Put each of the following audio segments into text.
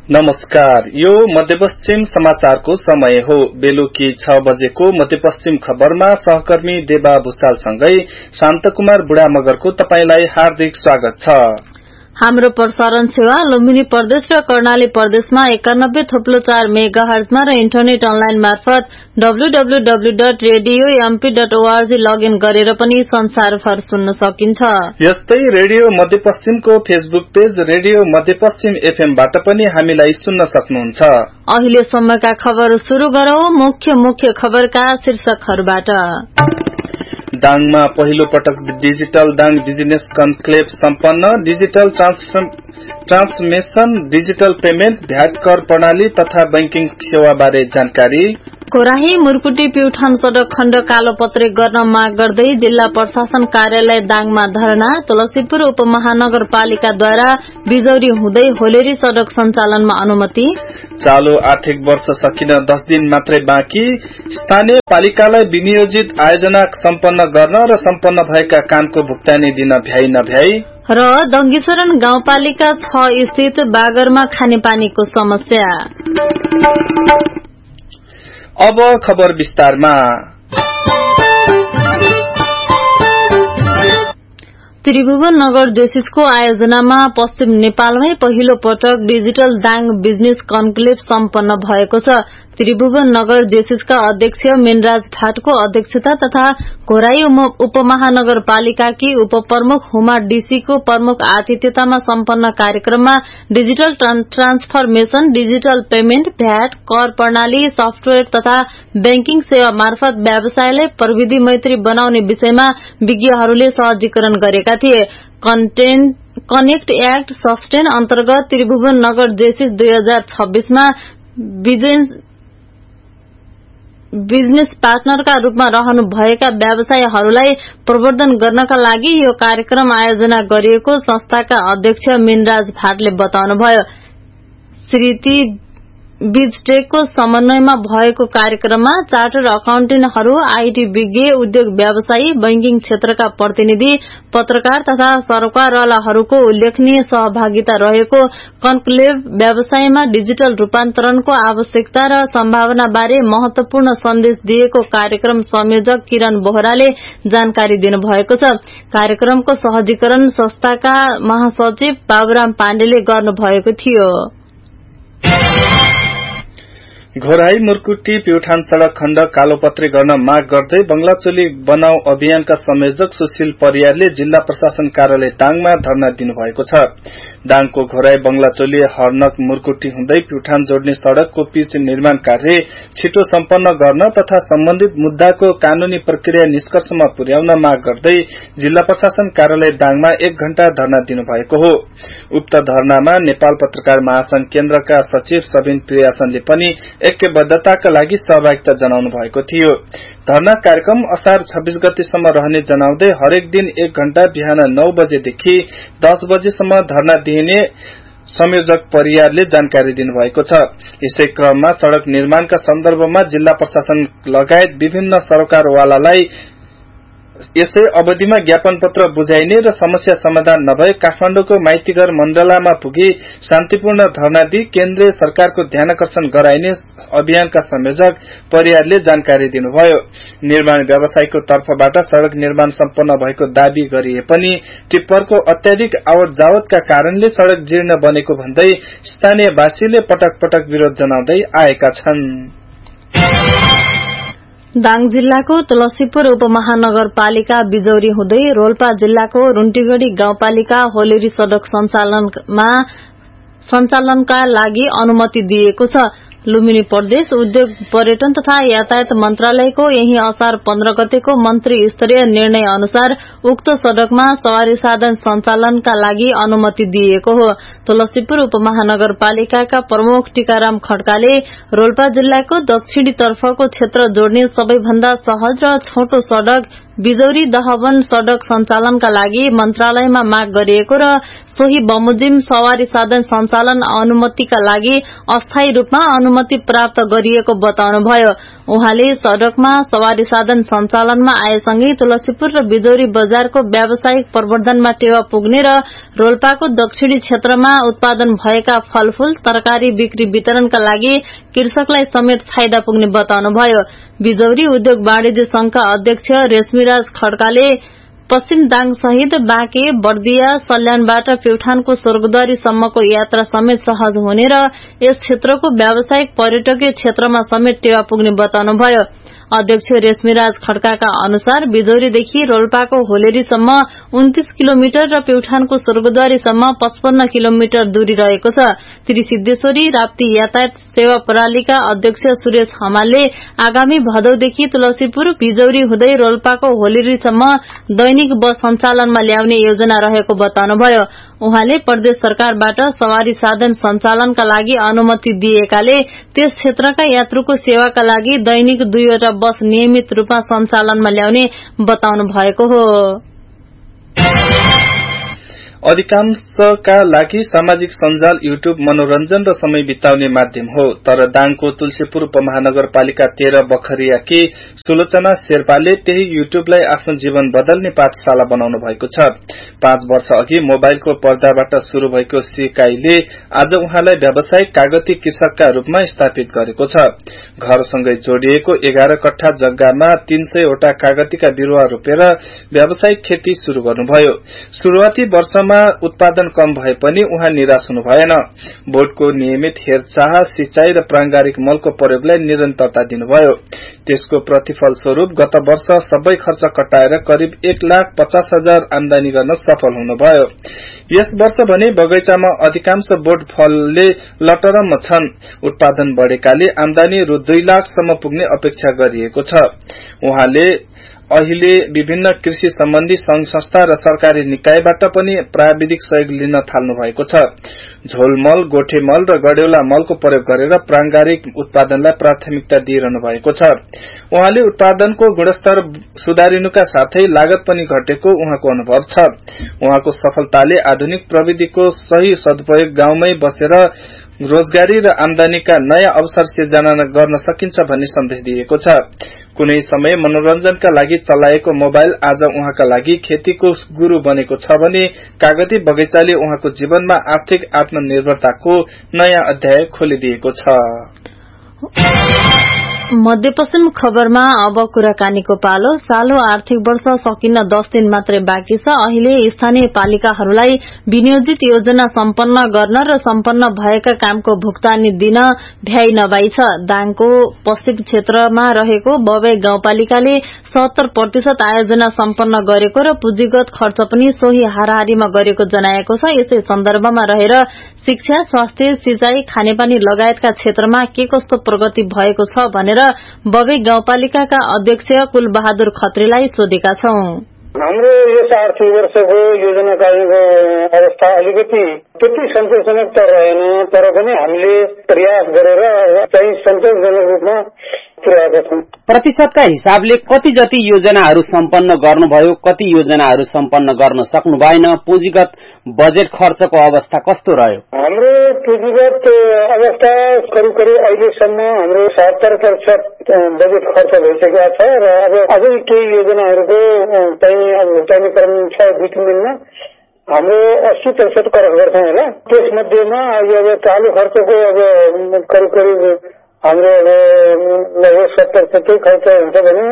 नमस्कार, यो मध्यपश्चिम समाचारको समय हो। बेलुकी 6 बजेको मध्यपश्चिम खबरमा सहकर्मी देवा भुसालसँगै शान्तकुमार बुढा मगरको तपाईलाई हार्दिक स्वागत छ। हाम्रो प्रसारण सेवा लुम्बिनी प्रदेश र कर्णाली प्रदेशमा 91.4 मेगाहर्जमा र इन्टरनेट अनलाइन मार्फत www.radiomp.org लगइन गरेर पनि संसारभर सुन्न सकिन्छ। यस्तै रेडियो मध्यपश्चिमको फेसबुक पेज रेडियो मध्यपश्चिम एफएमबाट पनि हामीलाई सुन्न सक्नुहुन्छ। अहिलेसम्मका खबर सुरु गरौं। मुख्य खबरका शीर्षकहरूबाट। दाङमा पहिलो पटक डिजिटल दाङ बिजनेस कन्क्लेभ सम्पन्न। Digital transmission, digital payment, VAT कर प्रणाली तथा बैंकिङ सेवाबारे जानकारी। कोराही मुरकुटी प्युठान सड़क खण्ड कालोपत्रे गर्न माग गर्दै जिल्ला प्रशासन कार्यालय दाङमा धरना। तुलसीपुर उपमहानगरपालिकाद्वारा बिजौरी हुँदै होलेरी सड़क सञ्चालनमा अनुमति। चालु आर्थिक वर्ष सकिन 10 दिन मात्रै बाँकी। स्थानीय पालिकालाई विनियोजित आयोजना सम्पन्न गर्न र सम्पन्न भएका कामको भुक्तानी दिन भ्याइ नभ्याइ। र दङ्गीशरण गाउँपालिका 6 स्थित बागरमा खानेपानीको समस्या। अब खबर विस्तारमा। त्रिभुवन नगर जेसिसको आयोजनामा पश्चिम नेपालमै पहिलो पटक डिजिटल दाङ बिजनेस कन्क्लेभ सम्पन्न भएको छ। त्रिभुवन नगर जेसिसका अध्यक्ष मेनराज भाटको अध्यक्षता तथा घोराई उपमहानगरपालिकाकी उपप्रमुख हुमा डीसीको प्रमुख आतिथ्यतामा सम्पन्न कार्यक्रममा digital transformation, digital payment, VAT, कर प्रणाली, सफ्टवेयर तथा बैंकिङ सेवा मार्फत व्यवसायलाई प्रविधि मैत्री बनाउने विषयमा विज्ञहरूले सहजीकरण गरेका थिए। कनेक्ट एक्ट सस्टेन अन्तर्गत त्रिभुवन नगर जेसिस 2026 मा बिजनेस पार्टनरका रूपमा रहनु भएका व्यवसायीहरूलाई प्रवर्धन गर्नका लागि यो कार्यक्रम आयोजना गरिएको संस्थाका अध्यक्ष मेनराज भाटले बताउनुभयो। श्रीति बिजटेकको समन्वयमा भएको कार्यक्रममा चार्टर अकाउन्टेन्टहरू, आईटी विज्ञ, उद्योग व्यवसायी, बैंकिङ क्षेत्रका प्रतिनिधि, पत्रकार तथा सरकारवालाहरूको उल्लेखनीय सहभागिता रहेको कन्क्लेभ व्यवसायमा डिजिटल रूपान्तरणको आवश्यकता र सम्भावना बारे महत्वपूर्ण सन्देश दिएको कार्यक्रम संयोजक किरण बोहराले जानकारी दिनुभएको छ। कार्यक्रमको सहजीकरण संस्थाका महासचिव बाबुराम पाण्डेले गर्नुभएको थियो। घोराई मुरकुटी प्युठान सड़क खण्ड कालोपत्रे गर्न माग गर्दै बंगलाचोली बनाऊ अभियानका संयोजक सुशील परियारले जिल्ला प्रशासन कार्यालय दाङमा धरना दिनुभएको छ। दाङको घोराई बंगलाचोली हर्नक मुरकुटी हुँदै प्युठान जोड्ने सड़कको पिच निर्माण कार्य छिटो सम्पन्न गर्न तथा सम्बन्धित मुद्दाको कानूनी प्रक्रिया निष्कर्षमा पुर्याउन माग गर्दै जिल्ला प्रशासन कार्यालय दाङमा 1 घण्टा धरना दिनुभएको हो। उक्त धरनामा नेपाल पत्रकार महासंघ केन्द्रका सचिव सबिन प्रियासनले पनि ऐक्यबद्धताका लागि सहभागिता जनाउनु भएको थियो। धरना कार्यक्रम असार 26 गतेसम्म रहने जनाउँदै हरेक दिन 1 घण्टा बिहान 9 बजेदेखि 10 बजेसम्म धरना दिइने संयोजक परियारले जानकारी दिनुभएको छ। यसै क्रममा सड़क निर्माणका सन्दर्भमा जिल्ला प्रशासन लगायत विभिन्न सरकारवालालाई यसै अवधिमा ज्ञापन पत्र बुझाइने र समस्या समाधान नभए काठमाडौँको माइतीघर मण्डलामा पुगी शान्तिपूर्ण धरना दिई केन्द्रीय सरकारको ध्यानकर्षण गराइने अभियानका संयोजक परियारले जानकारी दिनुभयो। निर्माण व्यवसायको तर्फबाट सड़क निर्माण सम्पन्न भएको दावी गरिए पनि टिप्परको अत्याधिक आवत जावतका कारणले सड़क जीर्ण बनेको भन्दै स्थानीयवासीले पटक पटक विरोध जनाउँदै आएका छन्। दाङ जिल्लाको तुलसीपुर उपमहानगरपालिका बिजौरी हुँदै रोल्पा जिल्लाको रुन्टीगढ़ी गाउँपालिका होलेरी सड़क सञ्चालनका लागि अनुमति दिएको छ। लुम्बिनी प्रदेश उद्योग पर्यटन तथा यातायात मन्त्रालयको यही असार 15 गतेको मन्त्री स्तरीय निर्णय अनुसार उक्त सड़कमा सवारी साधन सञ्चालनका लागि अनुमति दिएको हो। तुलसीपुर उपमहानगरपालिकाका प्रमुख टीकाराम खड्काले रोल्पा जिल्लाको दक्षिणी तर्फको क्षेत्र जोड्ने सबैभन्दा सहज र छोटो सड़क बिजौरी दहवन सड़क सञ्चालनका लागि मन्त्रालयमा माग गरिएको र सोही बमोजिम सवारी साधन सञ्चालन अनुमतिका लागि अस्थायी रूपमा अनुमति प्राप्त गरिएको बताउनुभयो। उहाँले सड़कमा सवारी साधन सञ्चालनमा आएसँगै तुलसीपुर र बिजौरी बजारको व्यावसायिक प्रवर्धनमा टेवा पुग्ने र रोल्पाको दक्षिणी क्षेत्रमा उत्पादन भएका फलफूल तरकारी बिक्री वितरणका लागि कृषकलाई समेत फाइदा पुग्ने बताउनुभयो। बिजौरी उद्योग वाणिज्य संघका अध्यक्ष रेशमीराज खड्काले पश्चिम दाङ सहित बाँके बर्दिया सल्यानबाट प्युठानको स्वर्गद्वारी सम्मको यात्रा समेत सहज हुने र यस क्षेत्रको व्यावसायिक पर्यटकीय क्षेत्रमा समेत टेवा पुग्ने बताउनुभयो। अध्यक्ष रेशमीराज खड्काका अनुसार बिजौरीदेखि रोल्पाको होलेरीसम्म 29 किलोमिटर र प्युठानको स्वर्गद्वारीसम्म 55 किलोमिटर दूरी रहेको छ। त्रिसिद्धेश्वरी राप्ती यातायात सेवा प्रणालीका अध्यक्ष सुरेश हमालले आगामी भदौदेखि तुलसीपुर बिजौरी हुँदै रोल्पाको होलेरीसम्म दैनिक बस सञ्चालनमा ल्याउने योजना रहेको बताउनुभयो। उहाँले प्रदेश सरकारबाट सवारी साधन सञ्चालनका लागि अनुमति दिएकाले त्यस क्षेत्रका यात्रुको सेवाका लागि दैनिक 2 वटा बस नियमित रूपमा सञ्चालनमा ल्याउने बताउनु भएको हो। अधिकांशका लागि सामाजिक सञ्जाल युट्युब मनोरञ्जन र समय बिताउने माध्यम हो, तर दाङको तुलसीपुर उपमहानगरपालिका 13 बखरियाकी सुलोचना शेर्पाले त्यही युट्युबलाई आफ्नो जीवन बदल्ने पाठशाला बनाउनु भएको छ। 5 वर्ष अघि मोबाइलको पर्दाबाट शुरू भएको सिकाइले आज उहाँलाई व्यावसायिक कागती कृषकका रूपमा स्थापित गरेको छ। घरसँगै जोडिएको 11 कट्ठा जग्गामा 300 वटा कागतीका बिरुवा रोपेर व्यावसायिक खेती शुरू गर्नुभयो। शुरूआती वर्षमा उत्पादन कम भए पनि उहाँ निराश हुनु भएन। बोर्डको नियमित हेरचाह, सिंचाई र प्रांगारिक मलको प्रयोगलाई निरन्तरता दिनुभयो। त्यसको प्रतिफल स्वरूप गत वर्ष सबै खर्च कटाएर करिब 1,50,000 आमदानी गर्न सफल हुनुभयो। यस वर्ष भने बगैँचामा अधिकांश बोट फलले लटरम्म छन्। उत्पादन बढ़ेकाले आमदानी रु 2 लाखसम्म पुग्ने अपेक्षा गरिएको छ। उहाँले अहिले विभिन्न कृषि सम्बन्धी संघ संस्था र सरकारी निकायबाट पनि प्राविधिक सहयोग लिन थाल्नु भएको छ। झोलमल, गोठेमल र गडेउला मलको प्रयोग गरेर प्रांगारिक उत्पादनलाई प्राथमिकता दिइरहनु भएको छ। उहाँले उत्पादनको गुणस्तर सुधारिनुका साथै लागत पनि घटेको उहाँको अनुभव छ। उहाँको सफलताले आधुनिक प्रविधिको सही सदुपयोग गाउँमै बसेर रोजगारी र आमदानीका नयाँ अवसर सिर्जना गर्न सकिन्छ भन्ने सन्देश दिएको छ। कुनै समय मनोरञ्जनका लागि चलाएको मोबाइल आज उहाँका लागि खेतीको गुरु बनेको छ भने कागती बगैँचाले उहाँको जीवनमा आर्थिक आत्मनिर्भरताको नयाँ अध्याय खोलिदिएको छ। मध्यपश्चिम खबरमा अब कुराकानीको पालो। सालो आर्थिक वर्ष सकिन 10 दिन मात्रै बाँकी छ। अहिले स्थानीय पालिकाहरूलाई विनियोजित योजना सम्पन्न गर्न र सम्पन्न भएका कामको भुक्तानी दिन भ्याइ नभई छ। दाङको पश्चिम क्षेत्रमा रहेको बबे गाउँपालिकाले 70% आयोजना सम्पन्न गरेको र पुँजीगत खर्च पनि सोही हाराहारीमा गरेको जनाएको छ। यसै सन्दर्भमा रहेर शिक्षा, स्वास्थ्य, सिंचाई, खानेपानी लगायतका क्षेत्रमा के कस्तो प्रगति भएको छ भनेर बबे गाउँपालिकाका अध्यक्ष कुलबहादुर खत्रीलाई सोधेका छौं। हाम्रो यस आर्थिक वर्षको योजना कार्यको अवस्था अलिकति त्यति सन्तोषजनक त रहेन, तर पनि हामीले प्रयास गरेर चाहिँ सन्तोषजनक रूपमा पुर्याएका छौं। प्रतिशतका हिसाबले कति जति योजनाहरू सम्पन्न गर्नुभयो, कति योजनाहरू सम्पन्न गर्न सक्नु भएन? पुँजीगत बजेट खर्चको अवस्था कस्तो रह्यो? हाम्रो पुँजीगत अवस्था करिब अहिलेसम्म हाम्रो 70% बजेट खर्च भइसकेको छ र अब अझै केही योजनाहरूको चाहिँ भुक्तानी क्रम छ 2-3 दिनमा। हाम्रो 80% खर्च गर्छौं होला। त्यसमध्येमा अब चालू खर्चको अब करिब हाम्रो लगभग 70% खर्च हुन्छ भने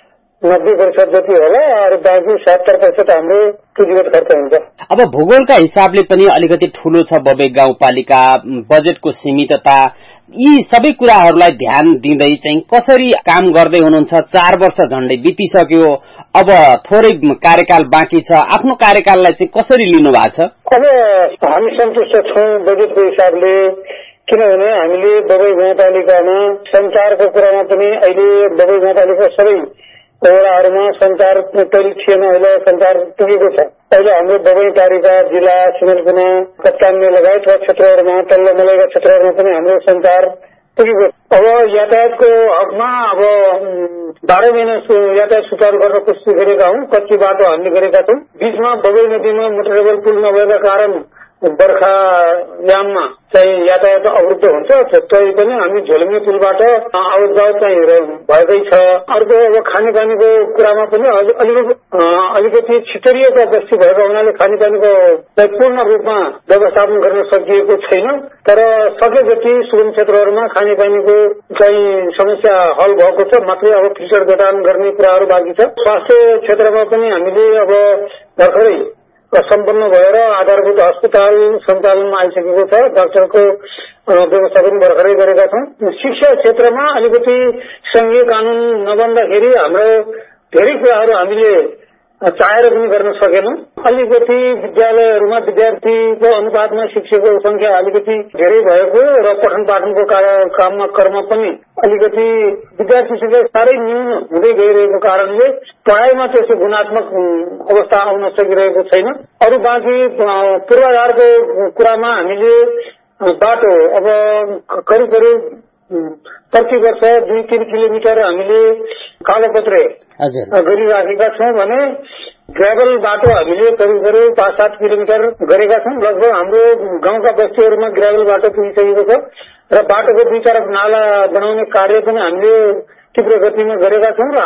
90% जति होला र बाँकी 70% हाम्रो पुँजीगत खर्च हुन्छ। अब भूगोलका हिसाबले पनि अलिकति ठूलो छ बबे गाउँपालिका, बजेटको सीमितता, यी सबै कुराहरूलाई ध्यान दिँदै चाहिँ कसरी काम गर्दै हुनुहुन्छ? 4 वर्ष झण्डै बितिसक्यो, अब थोरै कार्यकाल बाँकी छ। आफ्नो कार्यकाललाई चाहिँ कसरी लिनु भएको छ? अब हामी सन्तुष्ट छौं बजेटको हिसाबले, किनभने हामीले बबे गाउँपालिकामा संचारको कुरामा पनि अहिले बबे गाउँपालिका सबै वडाहरूमा संचार पहिले थिएन, अहिले संचार पुगेको छ। अहिले हाम्रो बबे पालिका जिल्ला सिमलकुना कप्तानले लगायतका क्षेत्रहरूमा तल्लो मलैका क्षेत्रहरूमा पनि हाम्रो संचार पुगेको। अब यातायातको हकमा अब 12 महिना यातायात सुचारू गर्न कोसिस गरेका हौं। कच्ची बाटो हामीले गरेका छौं। बीचमा बबे नदीमा मोटरेबल पुल नभएका कारण बर्खायाममा चाहिँ यातायात अवरुद्ध हुन्छ, तै पनि हामी झोलुङ्गे पुलबाट आवत जावत चाहिँ भएकै छ। अर्को अब खानेपानीको कुरामा पनि अलिकति छितरिएका बस्ती भएको हुनाले खानेपानीको पूर्ण रूपमा व्यवस्थापन गर्न सकिएको छैन। तर सके जति सुगम क्षेत्रहरूमा खानेपानीको चाहिँ समस्या हल भएको छ, मात्रै अब फिल्टर जडान गर्ने कुराहरू बाँकी छ। स्वास्थ्य क्षेत्रमा पनि हामीले अब भर्खरै सम्पन्न भएर आधारभूत अस्पताल सञ्चालनमा आइसकेको छ, डाक्टरको व्यवस्था पनि भर्खरै गरेका छौँ। शिक्षा क्षेत्रमा अलिकति संघीय कानून नबन्दाखेरि हाम्रो धेरै कुराहरू हामीले चाहेर पनि गर्न सकेनौं। अलिकति विद्यालयहरूमा विद्यार्थीको अनुपातमा शिक्षकको संख्या अलिकति धेरै भएको र पठन पाठनको क्रममा पनि अलिकति विद्यार्थी संख्या साह्रै न्यून हुँदै गइरहेको कारणले पढाइमा त्यस्तो गुणात्मक अवस्था आउन सकिरहेको छैन। अरू बाँकी पूर्वाधारको कुरामा हामीले बाटो अब करिब प्रति वर्ष 2-3 किलोमिटर हामीले कालोपत्रे गरिराखेका छौँ भने ग्राभल बाटो हामीले करिब 5-7 किलोमिटर गरेका छौँ। लगभग हाम्रो गाउँका बस्तीहरूमा ग्राभल बाटो पुगिसकेको छ र बाटोको दुई तरफ नाला बनाउने कार्य पनि हामीले तीव्र गतिमा गरेका छौँ।